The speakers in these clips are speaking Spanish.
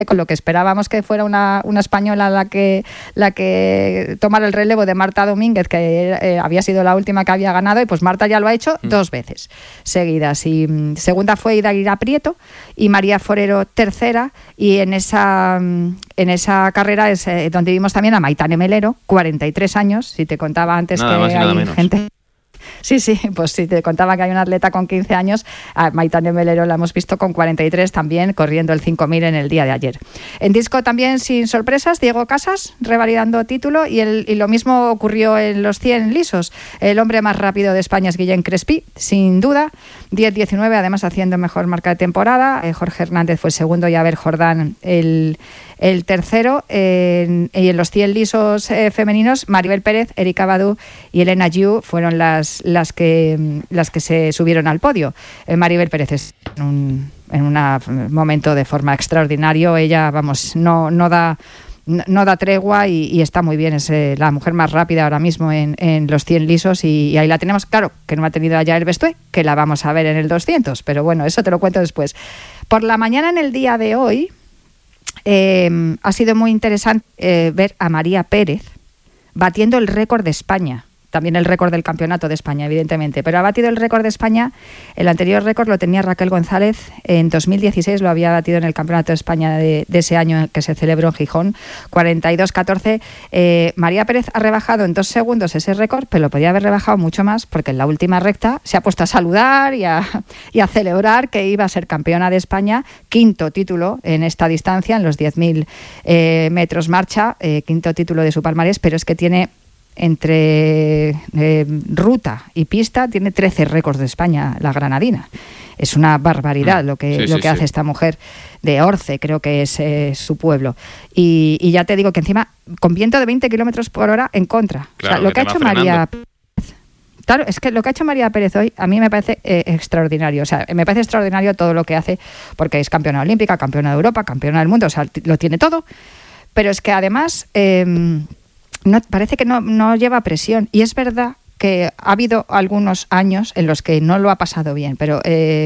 con lo que esperábamos que fuera una española la que tomara el relevo de Marta Domínguez, que había sido la última que había ganado, y pues Marta ya lo ha hecho 2 veces seguidas. Y segunda fue Idaira Prieto y María Forero tercera, y en esa carrera es donde vimos también a Maitane Melero, 43 años, si te contaba antes nada que más y nada hay menos. gente... Sí, pues si te contaba que hay un atleta con 15 años, a Maitane Melero la hemos visto con 43 también, corriendo el 5.000 en el día de ayer. En disco también, sin sorpresas, Diego Casas revalidando título, y lo mismo ocurrió en los 100 lisos. El hombre más rápido de España es Guillén Crespí, sin duda, 10.19, además haciendo mejor marca de temporada. Jorge Hernández fue el segundo y Abel Jordán el tercero. Y en los 100 lisos femeninos, Maribel Pérez, Erika Badu y Elena Yu fueron las que se subieron al podio. Maribel Pérez es en un momento de forma extraordinario. Ella, vamos, no da tregua y está muy bien. Es la mujer más rápida ahora mismo en los 100 lisos, y ahí la tenemos. Claro, que no ha tenido allá el Bestué, que la vamos a ver en el 200, pero bueno, eso te lo cuento después. Por la mañana, en el día de hoy, ha sido muy interesante ver a María Pérez batiendo el récord de España. También el récord del campeonato de España, evidentemente, pero ha batido el récord de España. El anterior récord lo tenía Raquel González en 2016, lo había batido en el campeonato de España de ese año que se celebró en Gijón, 42-14. María Pérez ha rebajado en 2 segundos ese récord, pero lo podía haber rebajado mucho más, porque en la última recta se ha puesto a saludar y a celebrar que iba a ser campeona de España, 5º título en esta distancia, en los 10.000 metros marcha, 5º título de su palmarés, pero es que tiene... Entre ruta y pista tiene 13 récords de España la granadina. Es una barbaridad lo que hace esta mujer de Orce, creo que es su pueblo. Y ya te digo que encima con viento de 20 kilómetros por hora en contra. Claro, o sea, lo que ha hecho María Pérez, claro, es que lo que ha hecho María Pérez hoy a mí me parece extraordinario. O sea, me parece extraordinario todo lo que hace, porque es campeona olímpica, campeona de Europa, campeona del mundo, o sea, lo tiene todo. Pero es que además... parece que no lleva presión, y es verdad que ha habido algunos años en los que no lo ha pasado bien, pero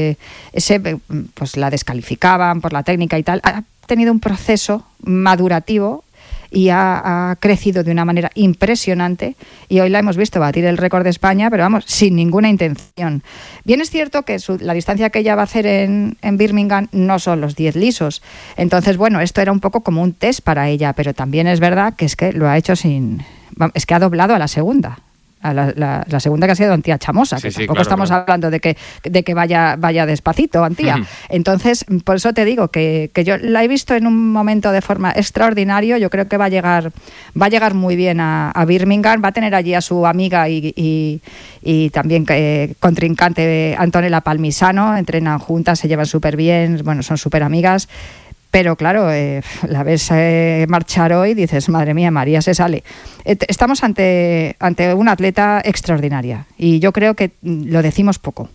pues la descalificaban por la técnica y tal. Ha tenido un proceso madurativo y ha crecido de una manera impresionante, y hoy la hemos visto batir el récord de España, pero vamos, sin ninguna intención. Bien es cierto que la distancia que ella va a hacer en Birmingham no son los 10 lisos, entonces bueno, esto era un poco como un test para ella, pero también es verdad que es que lo ha hecho es que ha doblado a la segunda. A la segunda, que ha sido Antía Chamosa, que tampoco estamos hablando de que vaya despacito, Antía. Entonces, por eso te digo que yo la he visto en un momento de forma extraordinario. Yo creo que va a llegar muy bien a Birmingham. Va a tener allí a su amiga y también contrincante Antonella Palmisano. Entrenan juntas, se llevan súper bien, bueno, son súper amigas. Pero claro, la ves marchar hoy y dices, madre mía, María se sale. Estamos ante una atleta extraordinaria, y yo creo que lo decimos poco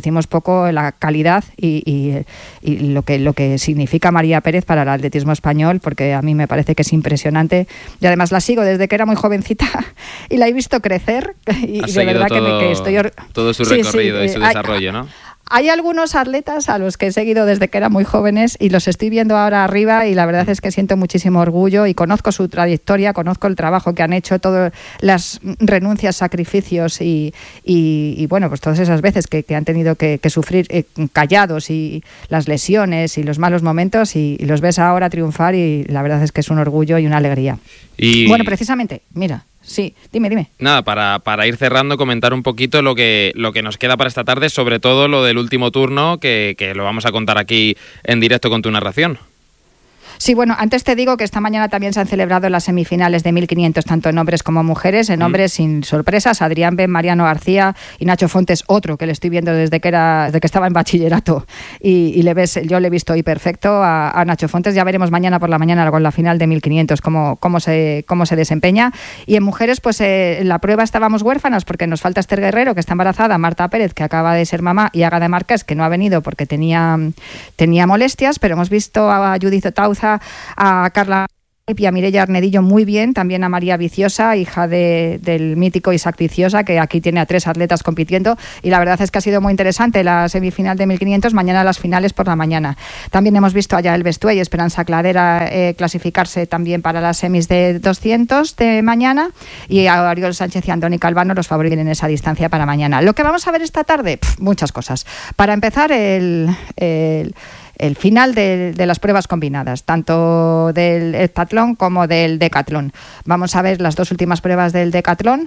la calidad y lo que significa María Pérez para el atletismo español, porque a mí me parece que es impresionante, y además la sigo desde que era muy jovencita y la he visto crecer, y de verdad que estoy todo su recorrido y su desarrollo, ¿no? Hay algunos atletas a los que he seguido desde que eran muy jóvenes y los estoy viendo ahora arriba, y la verdad es que siento muchísimo orgullo, y conozco su trayectoria, conozco el trabajo que han hecho, todas las renuncias, sacrificios y bueno, pues todas esas veces que han tenido que sufrir callados, y las lesiones y los malos momentos, y los ves ahora triunfar, y la verdad es que es un orgullo y una alegría. Y bueno, precisamente, mira... Sí, dime. Nada, para ir cerrando, comentar un poquito lo que nos queda para esta tarde, sobre todo lo del último turno, que lo vamos a contar aquí en directo con tu narración. Sí, bueno, antes te digo que esta mañana también se han celebrado las semifinales de 1.500, tanto en hombres como mujeres. En hombres, sin sorpresas, Adrián Ben, Mariano García y Nacho Fontes, otro que le estoy viendo desde que estaba en bachillerato. Y yo le he visto hoy perfecto a Nacho Fontes. Ya veremos mañana por la mañana con la final de 1.500 cómo se desempeña. Y en mujeres, pues en la prueba estábamos huérfanas, porque nos falta Esther Guerrero, que está embarazada, Marta Pérez, que acaba de ser mamá, y Ágata Márquez, que no ha venido porque tenía molestias, pero hemos visto a Judith Otauza, a Carla y a Mireia Arnedillo muy bien, también a María Viciosa, hija del mítico Isaac Viciosa, que aquí tiene a 3 atletas compitiendo, y la verdad es que ha sido muy interesante la semifinal de 1500, mañana las finales por la mañana. También hemos visto a Yael Bestué y Esperanza Cladera clasificarse también para las semis de 200 de mañana, y a Oriol Sánchez y Andoni Calvano los favoritos en esa distancia para mañana. Lo que vamos a ver esta tarde, muchas cosas. Para empezar, el final de las pruebas combinadas, tanto del heptatlón como del decatlón. Vamos a ver las 2 últimas pruebas del decatlón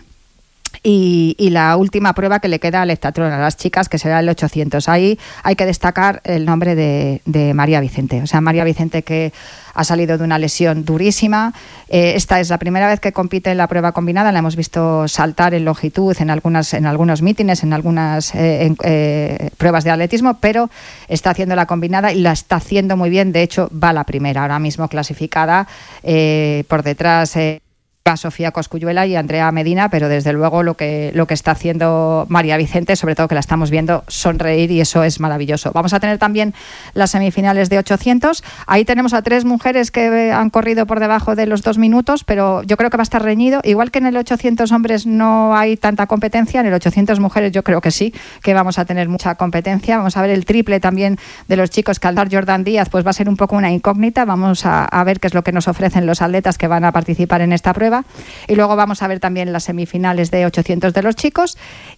y la última prueba que le queda al heptatlón a las chicas, que será el 800. Ahí hay que destacar el nombre de María Vicente. O sea, María Vicente, que ha salido de una lesión durísima. Esta es la primera vez que compite en la prueba combinada. La hemos visto saltar en longitud en algunos mítines, en algunas pruebas de atletismo, pero está haciendo la combinada y la está haciendo muy bien. De hecho, va la primera, ahora mismo clasificada, por detrás a Sofía Cosculluela y Andrea Medina, pero desde luego lo que está haciendo María Vicente, sobre todo que la estamos viendo sonreír, y eso es maravilloso. Vamos a tener también las semifinales de 800. Ahí tenemos a 3 mujeres que han corrido por debajo de los 2 minutos, pero yo creo que va a estar reñido. Igual que en el 800 hombres no hay tanta competencia, en el 800 mujeres yo creo que sí, que vamos a tener mucha competencia. Vamos a ver el triple también de los chicos, que al dar Jordan Díaz pues va a ser un poco una incógnita. Vamos a ver qué es lo que nos ofrecen los atletas que van a participar en esta prueba. Y luego vamos a ver también las semifinales de 800 de los chicos,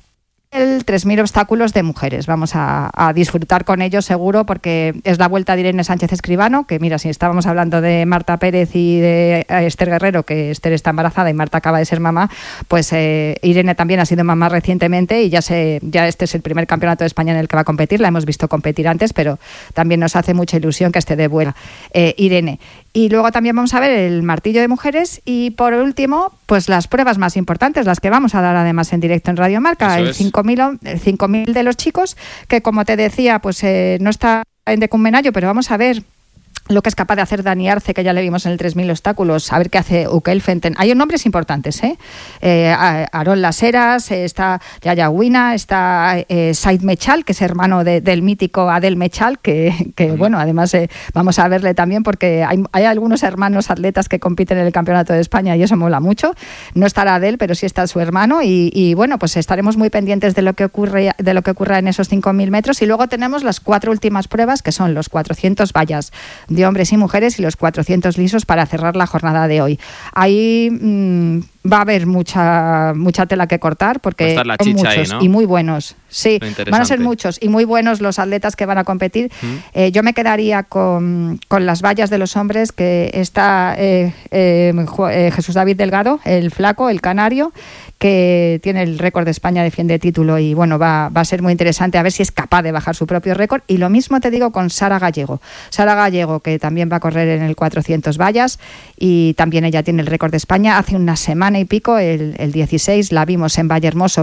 el 3.000 obstáculos de mujeres. Vamos a disfrutar con ellos seguro, porque es la vuelta de Irene Sánchez Escribano, que mira, si estábamos hablando de Marta Pérez y de Esther Guerrero, que Esther está embarazada y Marta acaba de ser mamá, pues Irene también ha sido mamá recientemente, y ya este es el primer campeonato de España en el que va a competir. La hemos visto competir antes, pero también nos hace mucha ilusión que esté de vuelta Irene. Y luego también vamos a ver el martillo de mujeres, y por último, pues las pruebas más importantes, las que vamos a dar además en directo en Radio Marca. Eso el 5.000 de los chicos, que como te decía, pues no está en Decumbenayo, pero vamos a ver lo que es capaz de hacer Dani Arce, que ya le vimos en el 3.000 obstáculos, a ver qué hace Ukel Fenten. Hay nombres importantes, Aarón Laseras, está Yaya Huina, está Said Mechal, que es hermano del mítico Adel Mechal, que bueno, además vamos a verle también, porque hay algunos hermanos atletas que compiten en el Campeonato de España y eso mola mucho. No estará Adel, pero sí está su hermano, y bueno, pues estaremos muy pendientes de lo que ocurra en esos 5.000 metros. Y luego tenemos las 4 últimas pruebas, que son los 400 vallas de hombres y mujeres y los 400 lisos, para cerrar la jornada de hoy. Ahí va a haber mucha tela que cortar, porque son muchos ahí, ¿no? Y muy buenos. Sí, van a ser muchos y muy buenos los atletas que van a competir. Yo me quedaría con las vallas de los hombres, que está Jesús David Delgado, el flaco, el canario, que tiene el récord de España, defiende título, y bueno, va a ser muy interesante a ver si es capaz de bajar su propio récord. Y lo mismo te digo con Sara Gallego, que también va a correr en el 400 vallas, y también ella tiene el récord de España. Hace una semana y pico, el 16, la vimos en Vallehermoso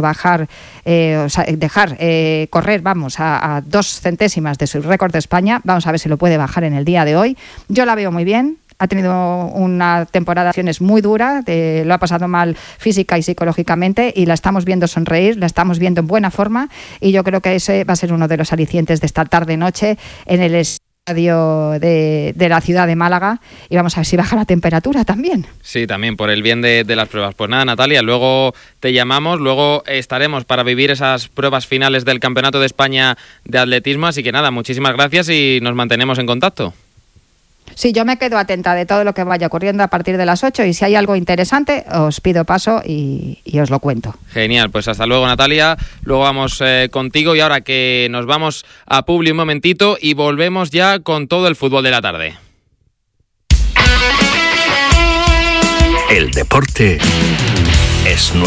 dejar correr, a 2 centésimas de su récord de España. Vamos a ver si lo puede bajar en el día de hoy. Yo la veo muy bien. Ha tenido una temporada de acciones muy dura, lo ha pasado mal física y psicológicamente, y la estamos viendo sonreír, la estamos viendo en buena forma, y yo creo que ese va a ser uno de los alicientes de esta tarde-noche en el estadio de la ciudad de Málaga, y vamos a ver si baja la temperatura también. Sí, también por el bien de las pruebas. Pues nada, Natalia, luego te llamamos, luego estaremos para vivir esas pruebas finales del Campeonato de España de Atletismo, así que nada, muchísimas gracias y nos mantenemos en contacto. Sí, yo me quedo atenta de todo lo que vaya ocurriendo a partir de las 8, y si hay algo interesante os pido paso y os lo cuento. Genial, pues hasta luego, Natalia. Luego vamos contigo, y ahora que nos vamos a Publi un momentito y volvemos ya con todo el fútbol de la tarde. El deporte es